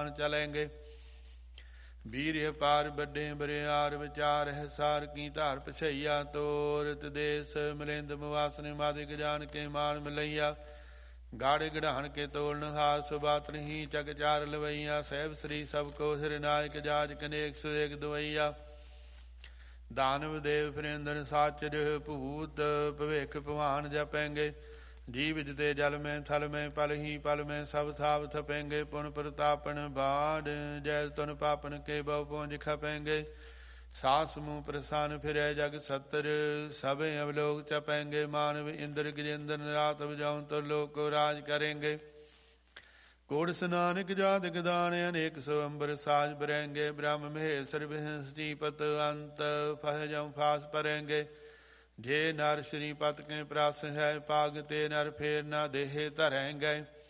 प्राण चलेंगे। वीर्य पार बड़े बरियार विचार है सार की धार पछैया तोरत देश मिलिंद मुवासने मादिक जान के मान मिलैया। गाड़े गढ़ान के तोलन हास बात नहीं चक चार लवैया। सहब श्री सबको सिर नायक जाज कनेक सुएक दुवैया। दानव देव फिरेंद्र साचर भूत भविख भवान जपेंगे। जीव जिते जल में थल में पल ही पल में सब थाव थपेंगे। पुन प्रतापन बाढ़ जय तुन पापन के बहु पहुंच खपेंगे। सास मुँह प्रसान फिरे जग सत्तर सब अवलोक चपेंगे। मानव इंद्र गिजेंद्र रात बजाऊं तो लोक को राज करेंगे। कोड़ स्नानक जातक दान अनेक सो अंबर साज बरेंगे। ब्रह्म महेश्वर विहंसीपत अंत फह जाऊं फास परेंगे। जे नर श्रीपत के प्रास है पाग ते नर फेर न देहे धरेंगे।